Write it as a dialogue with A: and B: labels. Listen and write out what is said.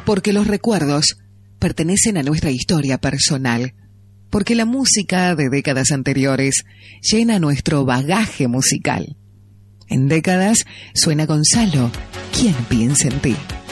A: Porque los recuerdos pertenecen a nuestra historia personal. Porque la música de décadas anteriores llena nuestro bagaje musical. En Décadas suena Gonzalo. ¿Quién piensa en ti?